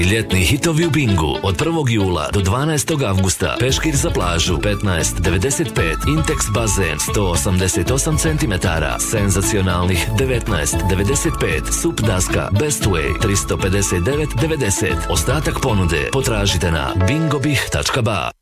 Ljetni hitovi u Bingu od 1. jula do 12. avgusta. Peškir za plažu 15,95, Intex bazen 188 cm, senzacionalnih 19,95, sup daska Best Way 359,90. Ostatak ponude potražite na bingobih.ba.